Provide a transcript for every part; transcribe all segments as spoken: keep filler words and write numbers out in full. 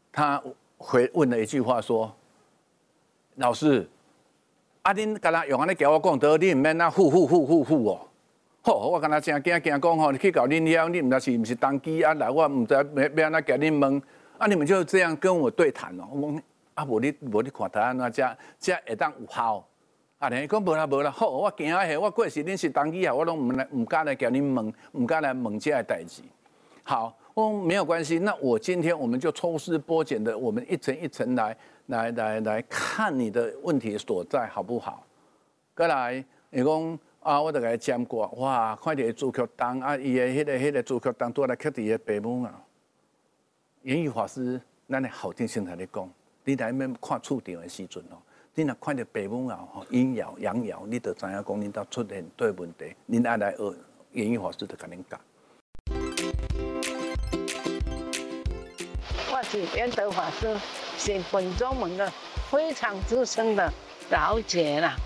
他回问了一句话说：“老师，啊，恁敢若用安尼交我讲道，你唔免啊呼呼呼呼呼哦。吼，我敢若真惊惊讲吼，你去搞恁遐，你唔知是唔是当机啊？来，我唔知要要安怎甲恁问，啊，你们就这样跟我对谈哦。我讲啊，无你无你看他安怎才才会当有效？啊，你讲无啦无啦，好，我惊啊，我过是恁是当机啊，我拢唔来唔敢来甲恁问，唔敢来问这个代志。好。”哦，没有关系。那我今天我们就抽丝剥茧的，我们一层一层来来来来看你的问题所在，好不好？再来，你讲啊，我就给他讲过，哇，看到主曲当啊，伊的迄个迄个主曲当拄来刻伫个爸母啊。言语法师，咱的好听先来你讲，你来面看厝场的时阵哦，你若看到爸母啊，阴爻阳爻，你就知影讲恁兜出现对问题，恁爱来学言语法师就甲恁讲。 我是圆德法师，是本宗门的非常资深的老姐啦。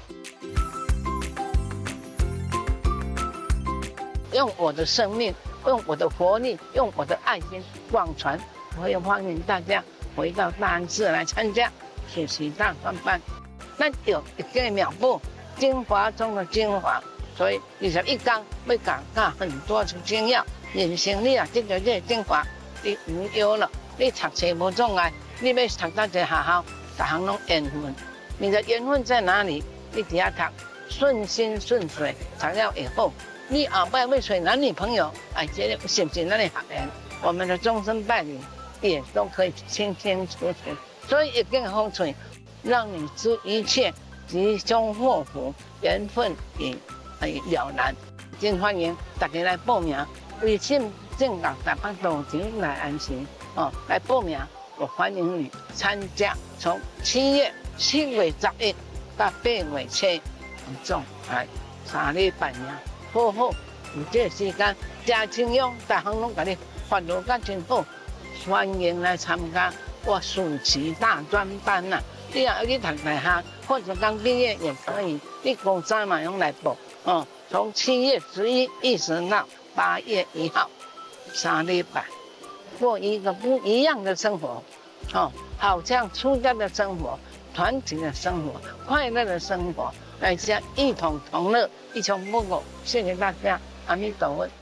用我的生命，用我的活力，用我的爱心广传，我也欢迎大家回到大安寺来参加学习大专班。咱有一个妙步，精华中的精华，所以二十一讲要讲到很多的精要，人生你啊，这个这个精华，你唔有了。你读册无障碍，你要读到一个学校，逐项拢缘分。你的缘分在哪里？你只要读，顺心顺水，材料也好。你后摆要找男女朋友，哎，这个是不是咱的学缘？我们的终身伴侣也都可以清清楚楚。所以一定好处，让你知一切吉凶祸福，缘分也哎了然。真欢迎大家来报名，微信正港台北道前来安心。哦，来报名，我欢迎你参加。从七月七月十一到八月七，总来三礼拜尔，好好有这个时间，真清勇，大项拢甲你发落甲真好，欢迎来参加我暑期大专班呐、啊。你若要去读大学，或者刚毕业也可以，你高三嘛用来报。哦，从七月十一一直到八月一号，三礼拜。过一个不一样的生活，哦，好像出家的生活、团体的生活、快乐的生活，大家一同同乐，一穷不苟。谢谢大家，阿弥陀佛。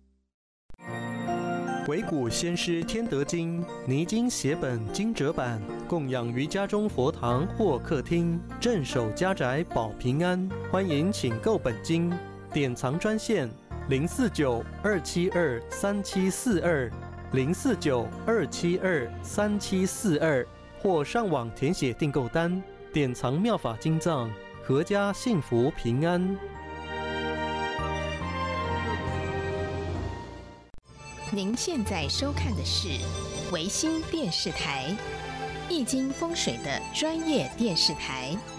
惟古先师天德经泥经写本经折版，供养于家中佛堂或客厅，镇守家宅保平安。欢迎请购本经，典藏专线零四九二七二三七四二。零四九二七二三七四二，或上网填写订购单，典藏妙法经藏，阖家幸福平安。 您现在收看的是维新电视台，易经风水的专业电视台。